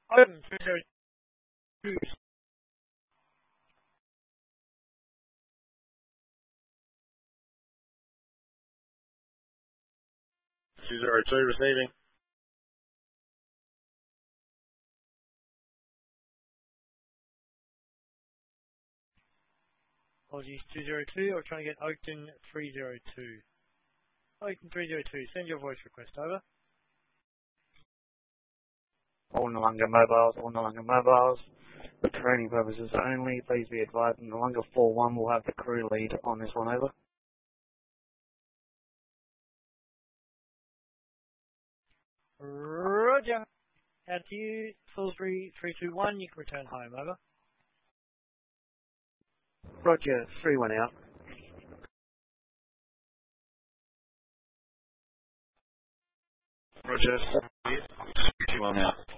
Open 302. 202 receiving. Apologies, 202. I'm trying to get Oakton 302. Oakton 302, send your voice request over. All Noongar mobiles, for training purposes only, please be advised Noongar 41 will have the crew lead on this one, over. Roger. Out to you, Salisbury 321, you can return home, over. Roger, 3-1 out. Roger, 3-1 out.